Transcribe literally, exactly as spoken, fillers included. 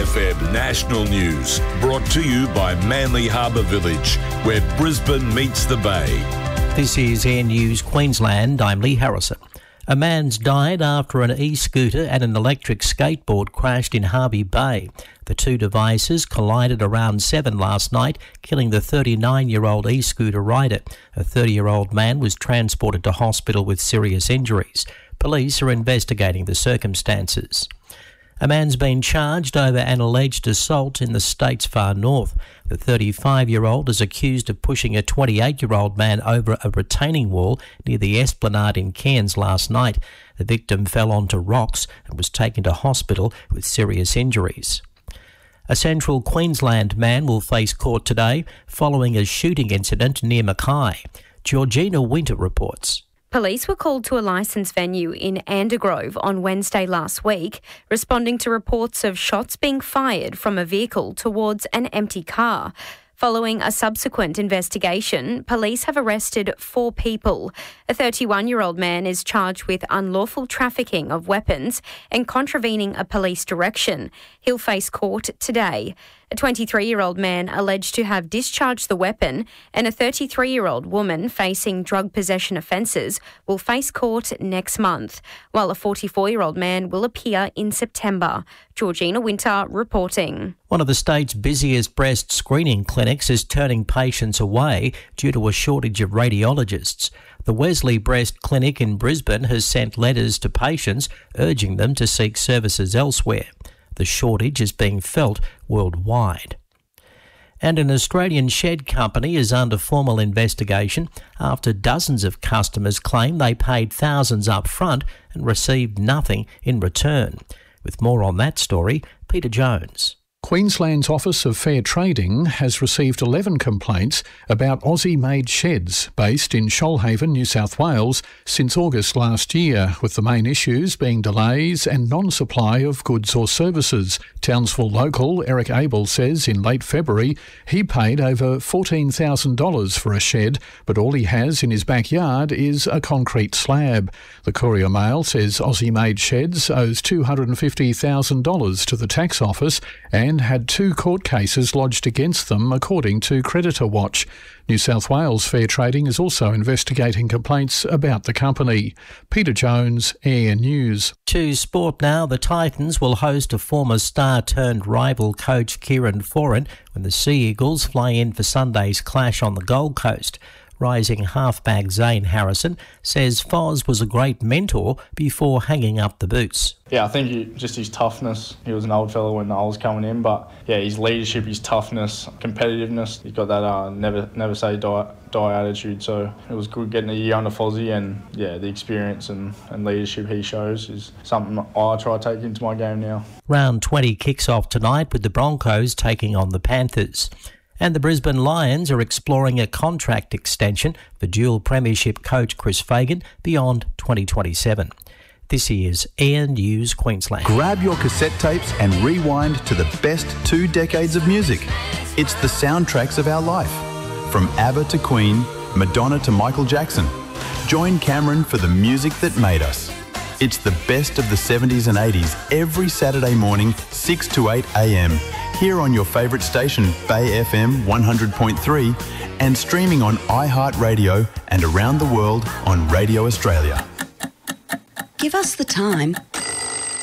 F M National News, brought to you by Manly Harbour Village, where Brisbane meets the Bay. This is Air News Queensland. I'm Lee Harrison. A man's died after an e-scooter and an electric skateboard crashed in Hervey Bay. The two devices collided around seven last night, killing the thirty-nine-year-old e-scooter rider. A thirty-year-old man was transported to hospital with serious injuries. Police are investigating the circumstances. A man's been charged over an alleged assault in the state's far north. The thirty-five-year-old is accused of pushing a twenty-eight-year-old man over a retaining wall near the Esplanade in Cairns last night. The victim fell onto rocks and was taken to hospital with serious injuries. A central Queensland man will face court today following a shooting incident near Mackay. Georgina Winter reports. Police were called to a licensed venue in Andergrove on Wednesday last week, responding to reports of shots being fired from a vehicle towards an empty car. Following a subsequent investigation, police have arrested four people. A thirty-one-year-old man is charged with unlawful trafficking of weapons and contravening a police direction. He'll face court today. A twenty-three-year-old man alleged to have discharged the weapon and a thirty-three-year-old woman facing drug possession offences will face court next month, while a forty-four-year-old man will appear in September. Georgina Winter reporting. One of the state's busiest breast screening clinics is turning patients away due to a shortage of radiologists. The Wesley Breast Clinic in Brisbane has sent letters to patients urging them to seek services elsewhere. The shortage is being felt worldwide. And an Australian shed company is under formal investigation after dozens of customers claim they paid thousands up front and received nothing in return. With more on that story, Peter Jones. Queensland's Office of Fair Trading has received eleven complaints about Aussie-made sheds based in Shoalhaven, New South Wales, since August last year, with the main issues being delays and non-supply of goods or services. Townsville local Eric Abel says in late February he paid over fourteen thousand dollars for a shed, but all he has in his backyard is a concrete slab. The Courier Mail says Aussie-made sheds owes two hundred fifty thousand dollars to the tax office and and had two court cases lodged against them, according to Creditor Watch. New South Wales Fair Trading is also investigating complaints about the company. Peter Jones, Air News. To sport now, the Titans will host a former star-turned-rival coach Kieran Foran when the Sea Eagles fly in for Sunday's clash on the Gold Coast. Rising halfback Zane Harrison says Foz was a great mentor before hanging up the boots. Yeah, I think he, just his toughness. He was an old fellow when I was coming in, but yeah, his leadership, his toughness, competitiveness. He's got that uh, never never say die, die attitude. So it was good getting a year under Fozzie, and yeah, the experience and, and leadership he shows is something I try to take into my game now. Round twenty kicks off tonight with the Broncos taking on the Panthers. And the Brisbane Lions are exploring a contract extension for dual premiership coach Chris Fagan beyond twenty twenty-seven. This is Air News Queensland. Grab your cassette tapes and rewind to the best two decades of music. It's the soundtracks of our life. From ABBA to Queen, Madonna to Michael Jackson. Join Cameron for the music that made us. It's the best of the seventies and eighties every Saturday morning, six to eight a.m. here on your favourite station, Bay F M one hundred point three, and streaming on iHeartRadio and around the world on Radio Australia. Give us the time